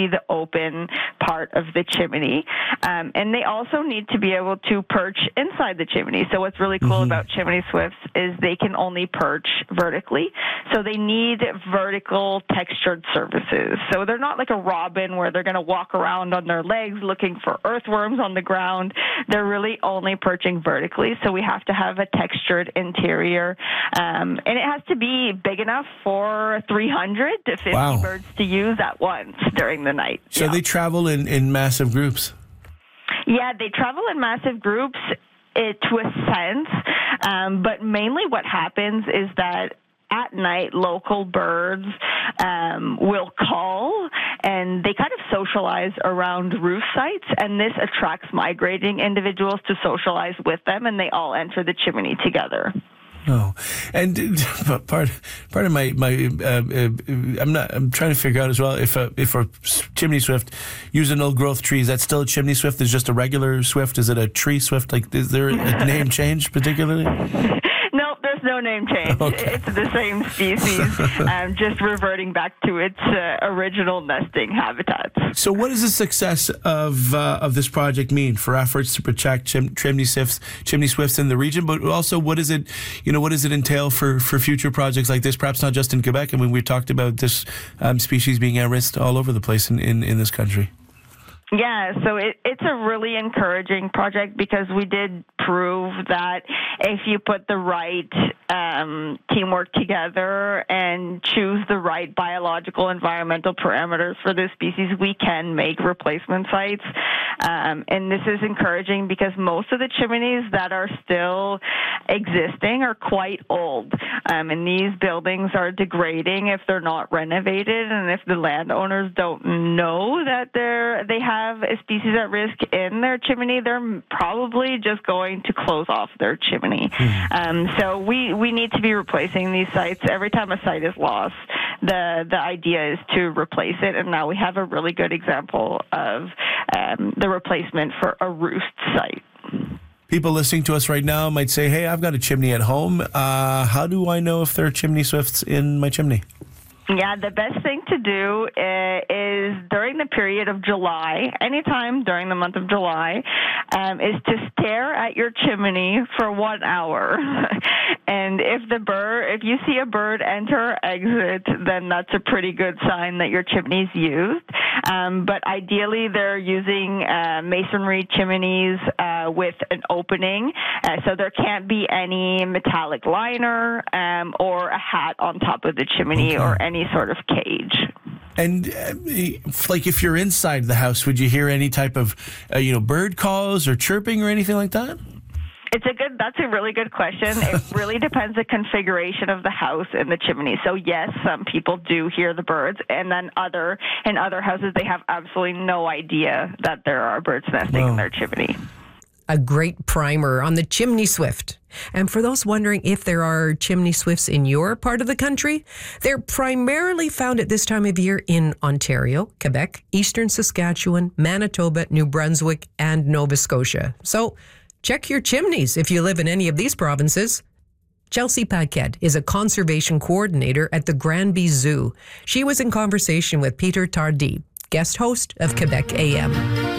see the open part of the chimney. And they also need to be able to perch inside the chimney. So what's really cool about chimney swifts is they can only perch vertically. So they need vertical textured surfaces. So they're not like a robin where they're going to walk around on their legs looking for earthworms on the ground. They're really only perching vertically. So we have to have a textured interior. And it has to be big enough for 300 to 50 birds to use at once during the night. So they travel in massive groups? Yeah, they travel in massive groups to a sense. But mainly what happens is that at night, local birds will call, and they kind of socialize around roost sites, and this attracts migrating individuals to socialize with them, and they all enter the chimney together. Oh, and part of my I'm trying to figure out as well if a chimney swift using old growth tree, is that still a chimney swift? Is just a regular swift? Is it a tree swift? Like, is there a name change particularly? No, there's no name change. Okay. It's the same species, just reverting back to its original nesting habitats. So what does the success of this project mean for efforts to protect chimney swifts in the region, but also what does it entail for future projects like this, perhaps not just in Quebec? I mean, we've talked about this species being at risk all over the place in this country. Yeah, so it's a really encouraging project because we did prove that if you put the right teamwork together and choose the right biological environmental parameters for this species, we can make replacement sites. And this is encouraging because most of the chimneys that are still existing are quite old. And these buildings are degrading if they're not renovated, and if the landowners don't know that they have a species at risk in their chimney, they're probably just going to close off their chimney. So we need to be replacing these sites. Every time a site is lost, the idea is to replace it, and now we have a really good example of the replacement for a roost site. People listening to us right now might say, hey, I've got a chimney at home. How do I know if there are chimney swifts in my chimney? Yeah, the best thing to do is during the period of July, anytime during the month of July, is to stare at your chimney for 1 hour. And if you see a bird enter or exit, then that's a pretty good sign that your chimney's used. But ideally, they're using masonry chimneys with an opening, so there can't be any metallic liner or a hat on top of the chimney or any sort of cage. And like if you're inside the house, would you hear any type of bird calls or chirping or anything like that? That's a really good question. It really depends the configuration of the house and the chimney. So yes, some people do hear the birds, and then in other houses they have absolutely no idea that there are birds nesting in their chimney. A great primer on the chimney swift. And for those wondering if there are chimney swifts in your part of the country, they're primarily found at this time of year in Ontario, Quebec, Eastern Saskatchewan, Manitoba, New Brunswick, and Nova Scotia. So check your chimneys if you live in any of these provinces. Chelsea Paquette is a conservation coordinator at the Granby Zoo. She was in conversation with Peter Tardy, guest host of Quebec AM.